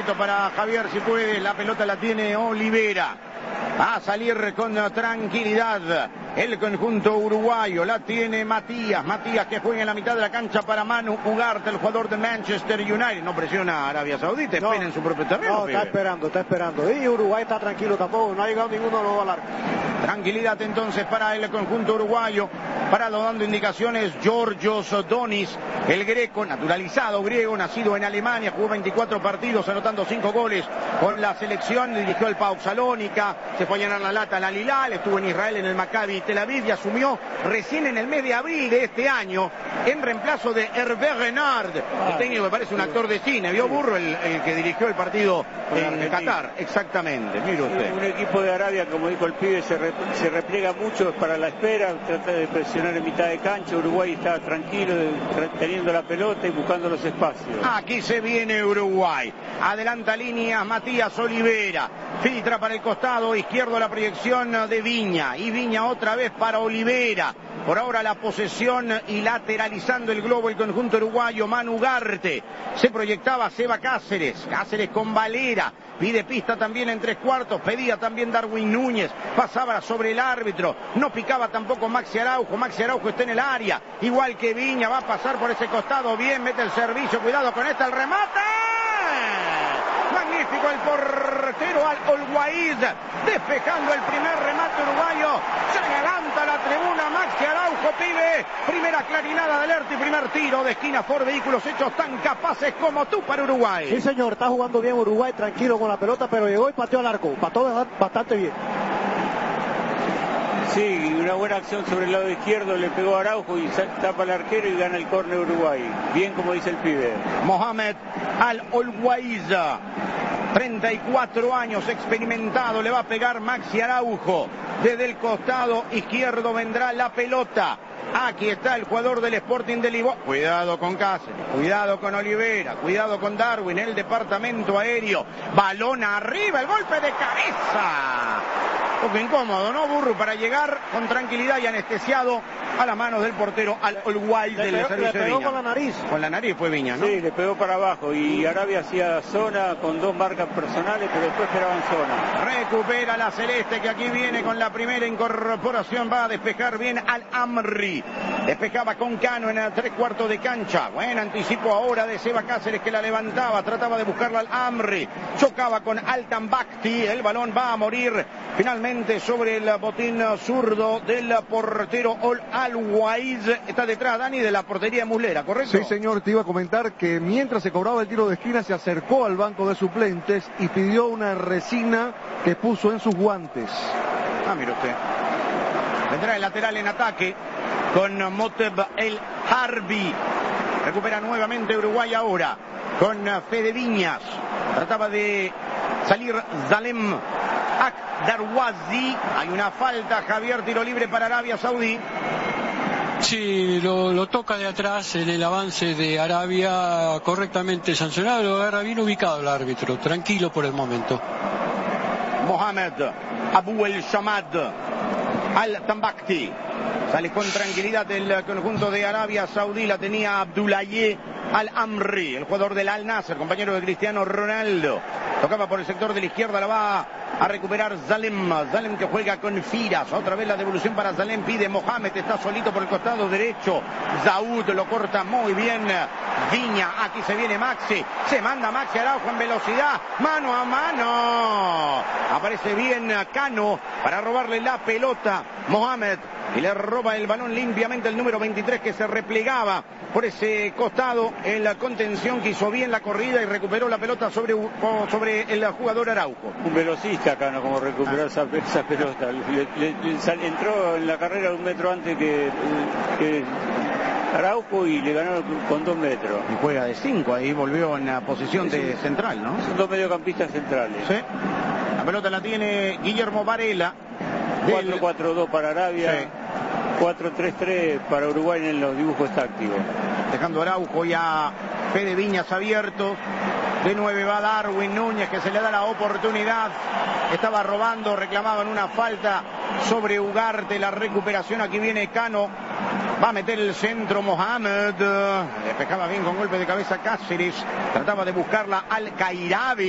abierto para Javier, si puede. La pelota la tiene Olivera. Va a salir con tranquilidad el conjunto uruguayo. La tiene Matías. Matías que juega en la mitad de la cancha para Manu Ugarte, el jugador de Manchester United. No presiona a Arabia Saudita, espera en su propio terreno. No, está esperando. Y Uruguay está tranquilo tampoco, no ha llegado ninguno de los dos al arco. Tranquilidad entonces para el conjunto uruguayo. Parado dando indicaciones Georgios Donis, el greco, naturalizado griego, nacido en Alemania, jugó 24 partidos, anotando 5 goles con la selección, dirigió el PAOK Salónica, se fue a llenar la lata al Al-Hilal, estuvo en Israel en el Maccabi Tel Aviv y asumió recién en el mes de abril de este año en reemplazo de Hervé Renard, el técnico que parece un actor de cine. ¿Vio Burro el que dirigió el partido en Qatar? Exactamente, mire usted. Un equipo de Arabia, como dijo el pibe, se repliega mucho para la espera, trata de presionar en mitad de cancha. Uruguay está tranquilo, teniendo la pelota y buscando los espacios. Aquí se viene Uruguay, adelanta líneas Matías Olivera, filtra para el costado izquierdo la proyección de Viña, y Viña otra vez para Olivera. Por ahora la posesión y lateralizando el globo el conjunto uruguayo. Manu Ugarte, se proyectaba Seba Cáceres, Cáceres con Valera, pide pista también en 3/4, pedía también Darwin Núñez, pasaba sobre el árbitro, no picaba tampoco Maxi Araujo está en el área, igual que Viña, va a pasar por ese costado, bien, mete el servicio, cuidado con esta, el remate. Magnífico el portero Al-Olwaiz, despejando el primer remate uruguayo. Se levanta la tribuna Maxi Araujo, pibe. Primera clarinada del ERTE y primer tiro de esquina por vehículos hechos tan capaces como tú para Uruguay. Sí, señor, está jugando bien Uruguay, tranquilo con la pelota, pero llegó y pateó al arco. Pateó bastante bien. Sí, una buena acción sobre el lado izquierdo, le pegó a Araujo y tapa al arquero y gana el córner Uruguay. Bien, como dice el pibe. Mohamed Al-Olwaiz, 34 años, experimentado, le va a pegar Maxi Araujo. Desde el costado izquierdo vendrá la pelota. Aquí está el jugador del Sporting de Lisboa. Cuidado con Cáceres, cuidado con Olivera, cuidado con Darwin, el departamento aéreo. Balón arriba, el golpe de cabeza. Un poco incómodo, ¿no, Burro? Para llegar con tranquilidad y anestesiado a las manos del portero Al-Olwaiz del servicio de Viña. Le pegó con la nariz. Con la nariz fue Viña, ¿no? Sí, le pegó para abajo y Arabia hacía zona con 2 marcas personales, pero después esperaban zona. Recupera la celeste que aquí viene con la primera incorporación, va a despejar bien Al-Amri. Despejaba con Cano en el 3/4 de cancha. Buen anticipo ahora de Seba Cáceres que la levantaba, trataba de buscarla Al-Amri. Chocaba con Altanbakti, el balón va a morir finalmente sobre el botín zurdo del portero Al-Olwaiz. Está detrás, Dani, de la portería de Muslera, ¿correcto? Sí, señor, te iba a comentar que mientras se cobraba el tiro de esquina se acercó al banco de suplentes y pidió una resina que puso en sus guantes. Ah, mire usted. Vendrá el lateral en ataque con Moteb El Harbi. Recupera nuevamente Uruguay ahora con Fede Viñas. Trataba de salir Zalem Darwazi. Hay una falta, Javier, tiro libre para Arabia Saudí. Sí, lo toca de atrás en el avance de Arabia, correctamente sancionado, lo agarra bien ubicado el árbitro, tranquilo por el momento. Mohamed Abu El Shamad Al-Tambakti sale con tranquilidad del conjunto de Arabia Saudí, la tenía Abdoulaye Al-Amri, el jugador del Al-Nasser, compañero de Cristiano Ronaldo. Tocaba por el sector de la izquierda, la va a recuperar Zalem que juega con Firas, otra vez la devolución para Zalem, pide Mohamed, está solito por el costado derecho, Zaud lo corta muy bien, Viña, aquí se viene Maxi, se manda Maxi Araujo en velocidad, mano a mano, aparece bien Cano para robarle la pelota, Mohamed, y le roba el balón limpiamente el número 23 que se replegaba por ese costado en la contención, que hizo bien la corrida y recuperó la pelota sobre el jugador Araujo. Un velocista acá, ¿no? Como recuperó esa pelota. Entró en la carrera 1 metro antes que Araujo y le ganó con 2 metros. Y juega de 5, ahí volvió en la posición de central, ¿no? Son 2 mediocampistas centrales. Sí. La pelota la tiene Guillermo Varela. 4-4-2 para Arabia. Sí. 4-3-3 para Uruguay en los dibujos tácticos. Dejando Araujo y a Fede Viñas abiertos. De 9 va Darwin Núñez, que se le da la oportunidad. Estaba robando, reclamaban una falta sobre Ugarte. La recuperación, aquí viene Cano. Va a meter el centro Mohamed. Despejaba bien con golpe de cabeza Cáceres. Trataba de buscarla Al-Kairabi.